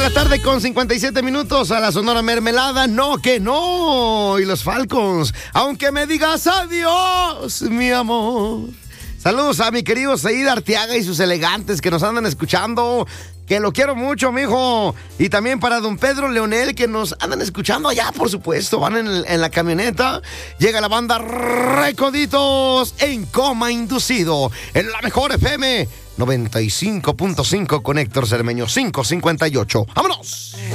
de la tarde con 57 minutos a la Sonora Mermelada. No, que no. Y los Falcons, aunque me digas adiós, mi amor. Saludos a mi querido Said Arteaga y sus elegantes que nos andan escuchando. Que lo quiero mucho, mijo. Y también para don Pedro Leonel, que nos andan escuchando allá, por supuesto. Van en la camioneta. Llega la banda Recoditos en Coma Inducido. En la mejor FM 95.5 con Héctor Cermeño 558. ¡Vámonos!